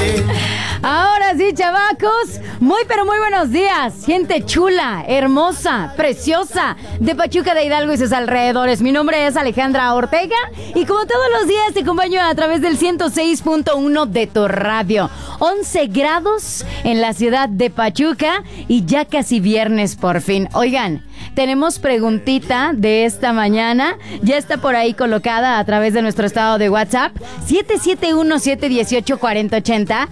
Ahora sí, chavacos, muy pero muy buenos días. Gente chula, hermosa, preciosa de Pachuca de Hidalgo y sus alrededores. Mi nombre es Alejandra Ortega y como todos los días te acompaño a través del 106.1 de tu radio. 11 grados en la ciudad de Pachuca y ya casi viernes por fin. Oigan, tenemos preguntita de esta mañana. Ya está por ahí colocada a través de nuestro estado de WhatsApp. 771-718-4080.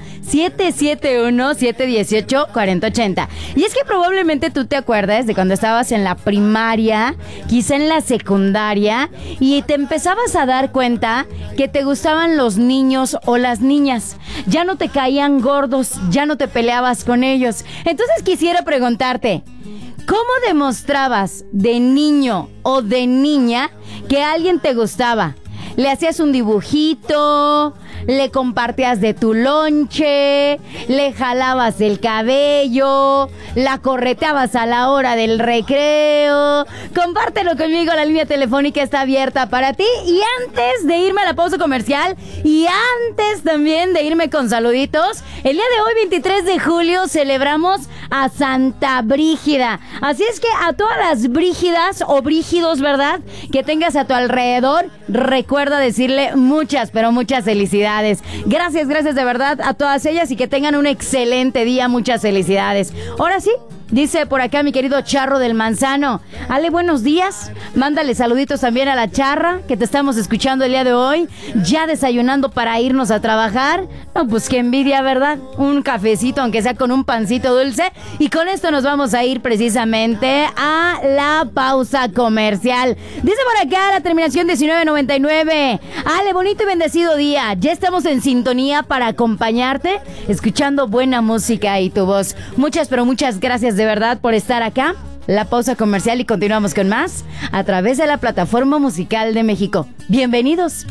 771-718-4080. Y es que probablemente tú te acuerdas de cuando estabas en la primaria, quizá en la secundaria, y te empezabas a dar cuenta que te gustaban los niños o las niñas. Ya no te caían gordos, ya no te peleabas con ellos. Entonces quisiera preguntarte, ¿cómo demostrabas de niño o de niña que alguien te gustaba? ¿Le hacías un dibujito? ¿Le compartías de tu lonche? ¿Le jalabas el cabello? ¿La correteabas a la hora del recreo? Compártelo conmigo, la línea telefónica está abierta para ti. Y antes de irme a la pausa comercial y antes también de irme con saluditos, el día de hoy, 23 de julio, celebramos a Santa Brígida. Así es que a todas las brígidas o brígidos, ¿verdad?, que tengas a tu alrededor, recuerda decirle muchas, pero muchas felicidades. Gracias de verdad a todas ellas y que tengan un excelente día. Muchas felicidades. Ahora sí, dice por acá mi querido Charro del Manzano. Ale, buenos días. Mándale saluditos también a la Charra, que te estamos escuchando el día de hoy. Ya desayunando para irnos a trabajar. No, pues qué envidia, ¿verdad? Un cafecito, aunque sea con un pancito dulce. Y con esto nos vamos a ir precisamente a la pausa comercial. Dice por acá la terminación 1999. Ale, bonito y bendecido día. Ya estamos en sintonía para acompañarte, escuchando buena música y tu voz. Muchas, pero muchas gracias de verdad por estar acá. La pausa comercial y continuamos con más a través de la Plataforma Musical de México. Bienvenidos.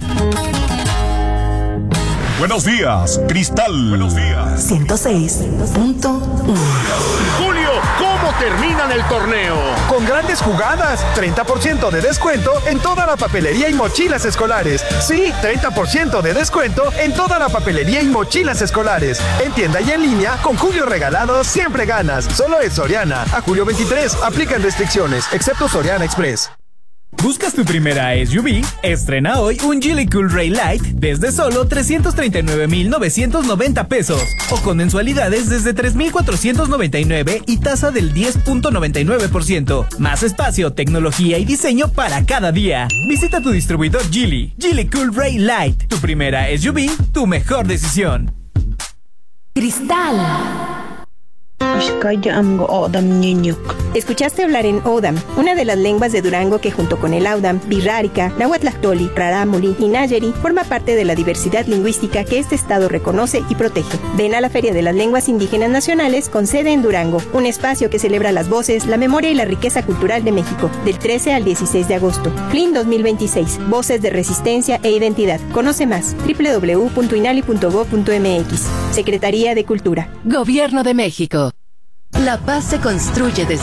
Buenos días, Cristal. Buenos días. 106.1. Julio, ¿cómo terminan el torneo? Con grandes jugadas, 30% de descuento en toda la papelería y mochilas escolares. Sí, 30% de descuento en toda la papelería y mochilas escolares. En tienda y en línea, con Julio regalado, siempre ganas. Solo es Soriana. A julio 23, aplican restricciones, excepto Soriana Express. ¿Buscas tu primera SUV? Estrena hoy un Geely Cool Ray Light desde solo 339,990 pesos o con mensualidades desde 3,499 y tasa del 10.99%. Más espacio, tecnología y diseño para cada día. Visita tu distribuidor Geely. Geely Cool Ray Light. Tu primera SUV, tu mejor decisión. Cristal. Escuchaste hablar en Odam, una de las lenguas de Durango que junto con el Audam, Birrárica, Nahuatlactoli, Rarámuri y Nayeri forma parte de la diversidad lingüística que este estado reconoce y protege. Ven a la Feria de las Lenguas Indígenas Nacionales con sede en Durango, un espacio que celebra las voces, la memoria y la riqueza cultural de México, del 13 al 16 de agosto. FLIN 2026, Voces de Resistencia e Identidad. Conoce más, www.inali.gov.mx. Secretaría de Cultura. Gobierno de México. La paz se construye desde